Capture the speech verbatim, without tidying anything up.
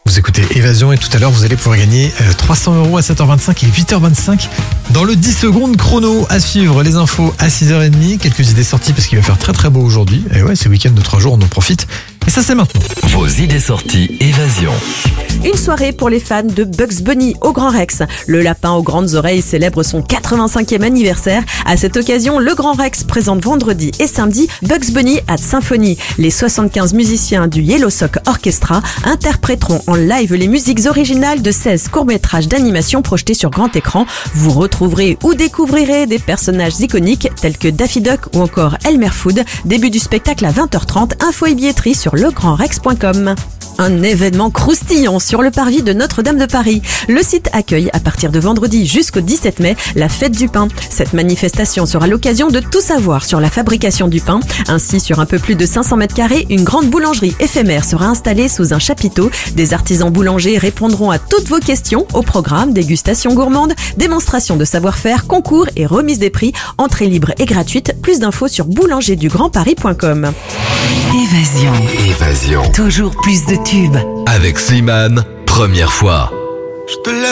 Vous écoutez Évasion et tout à l'heure vous allez pouvoir gagner trois cents euros à sept heures vingt-cinq et huit heures vingt-cinq dans le dix secondes chrono. À suivre les infos à six heures trente, quelques idées sorties parce qu'il va faire très très beau aujourd'hui. Et ouais, c'est week-end de trois jours, on en profite. Et ça c'est maintenant. Vos idées sorties Évasion. Une soirée pour les fans de Bugs Bunny au Grand Rex. Le lapin aux grandes oreilles célèbre son quatre-vingt-cinquième anniversaire. À cette occasion, le Grand Rex présente vendredi et samedi Bugs Bunny at Symphony. Les soixante-quinze musiciens du Yellow Sock Orchestra interpréteront en live les musiques originales de seize courts-métrages d'animation projetés sur grand écran. Vous retrouverez ou découvrirez des personnages iconiques tels que Daffy Duck ou encore Elmer Fudd. Début du spectacle à vingt heures trente. Info et billetterie sur le grand rex point com. Un événement croustillant sur le parvis de Notre-Dame de Paris. Le site accueille à partir de vendredi jusqu'au dix-sept mai la fête du pain. Cette manifestation sera l'occasion de tout savoir sur la fabrication du pain. Ainsi, sur un peu plus de cinq cents mètres carrés, une grande boulangerie éphémère sera installée sous un chapiteau. Des artisans boulangers répondront à toutes vos questions au programme dégustation gourmande, démonstration de savoir-faire, concours et remise des prix. Entrée libre et gratuite. Plus d'infos sur boulanger du grand paris point com. Évasion. Évasion. Toujours plus de tubes. Avec Slimane, première fois.